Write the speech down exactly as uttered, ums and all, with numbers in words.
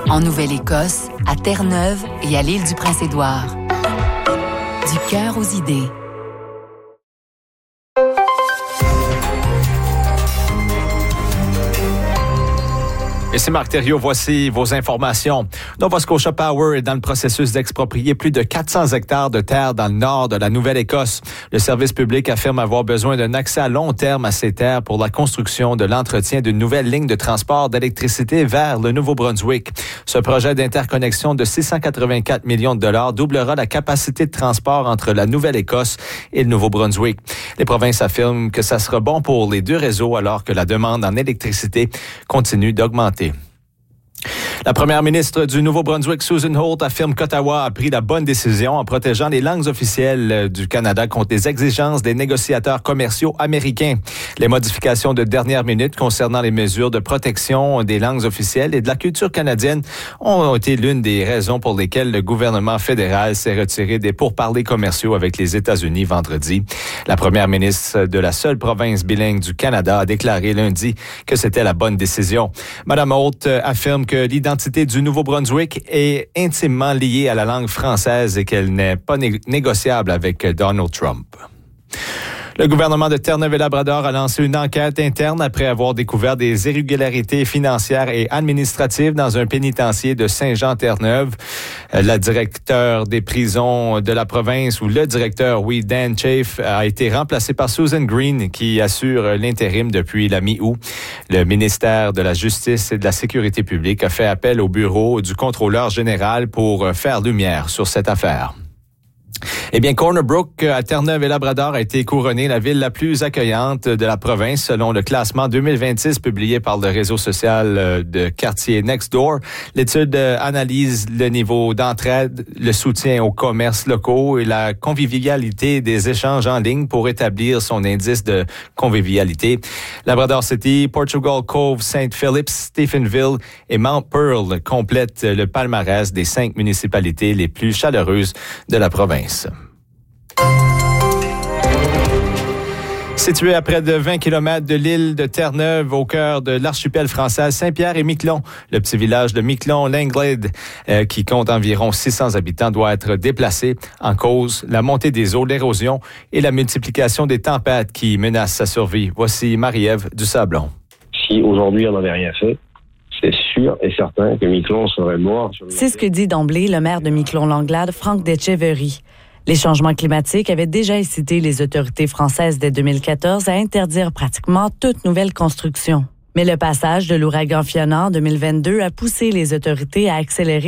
En Nouvelle-Écosse, à Terre-Neuve et à l'île du Prince-Édouard. Du cœur aux idées. Et c'est Marc Thériault, voici vos informations. Nova Scotia Power est dans le processus d'exproprier plus de quatre cents hectares de terre dans le nord de la Nouvelle-Écosse. Le service public affirme avoir besoin d'un accès à long terme à ces terres pour la construction de l'entretien d'une nouvelle ligne de transport d'électricité vers le Nouveau-Brunswick. Ce projet d'interconnexion de six cent quatre-vingt-quatre millions de dollars doublera la capacité de transport entre la Nouvelle-Écosse et le Nouveau-Brunswick. Les provinces affirment que ça sera bon pour les deux réseaux alors que la demande en électricité continue d'augmenter. La première ministre du Nouveau-Brunswick, Susan Holt, affirme qu'Ottawa a pris la bonne décision en protégeant les langues officielles du Canada contre les exigences des négociateurs commerciaux américains. Les modifications de dernière minute concernant les mesures de protection des langues officielles et de la culture canadienne ont été l'une des raisons pour lesquelles le gouvernement fédéral s'est retiré des pourparlers commerciaux avec les États-Unis vendredi. La première ministre de la seule province bilingue du Canada a déclaré lundi que c'était la bonne décision. Madame Holt affirme que l'identité du Nouveau-Brunswick est intimement liée à la langue française et qu'elle n'est pas né- négociable avec Donald Trump. Le gouvernement de Terre-Neuve-et-Labrador a lancé une enquête interne après avoir découvert des irrégularités financières et administratives dans un pénitencier de Saint-Jean-Terre-Neuve. La directeure des prisons de la province, ou le directeur, oui, Dan Chafe, a été remplacé par Susan Green, qui assure l'intérim depuis la mi-août. Le ministère de la Justice et de la Sécurité publique a fait appel au bureau du contrôleur général pour faire lumière sur cette affaire. Eh bien, Corner Brook, à Terre-Neuve-et-Labrador, a été couronnée la ville la plus accueillante de la province selon le classement deux mille vingt-six publié par le réseau social de quartier Nextdoor. L'étude analyse le niveau d'entraide, le soutien aux commerces locaux et la convivialité des échanges en ligne pour établir son indice de convivialité. Labrador City, Portugal Cove, Saint Phillips, Stephenville et Mount Pearl complètent le palmarès des cinq municipalités les plus chaleureuses de la province. Situé à près de vingt kilomètres de l'île de Terre-Neuve, au cœur de l'archipel français Saint-Pierre-et-Miquelon, le petit village de Miquelon-Langlade, euh, qui compte environ six cents habitants, doit être déplacé. En cause, la montée des eaux, l'érosion et la multiplication des tempêtes qui menacent sa survie. Voici Marie-Ève Dusablon. Si aujourd'hui on n'avait rien fait, c'est sûr et certain que Miquelon serait mort. C'est ce que dit d'emblée le maire de Miquelon-Langlade, Franck Detcheverry. Les changements climatiques avaient déjà incité les autorités françaises dès deux mille quatorze à interdire pratiquement toute nouvelle construction. Mais le passage de l'ouragan Fiona en deux mille vingt-deux a poussé les autorités à accélérer